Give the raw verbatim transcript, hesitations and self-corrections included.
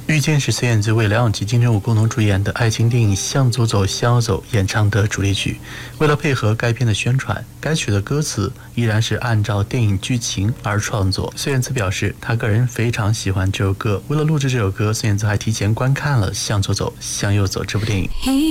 遇见是孙燕姿为梁咏琪、金城武共同主演的爱情电影《向左走，向右走》演唱的主题曲。为了配合该片的宣传，该曲的歌词依然是按照电影剧情而创作。孙燕姿表示，她个人非常喜欢这首歌。为了录制这首歌，孙燕姿还提前观看了《向左走，向右走》这部电影。